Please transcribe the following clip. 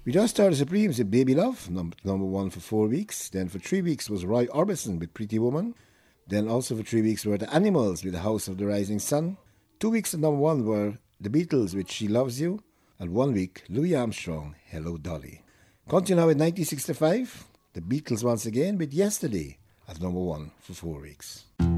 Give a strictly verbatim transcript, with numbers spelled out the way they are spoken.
We just started Supremes with Baby Love, num- number one for four weeks. Then for three weeks was Roy Orbison with Pretty Woman. Then also for three weeks were The Animals with The House of the Rising Sun. Two weeks at number one were The Beatles with She Loves You. And one week, Louis Armstrong, Hello Dolly. Continue now with nineteen sixty-five. The Beatles once again with Yesterday at number one for four weeks.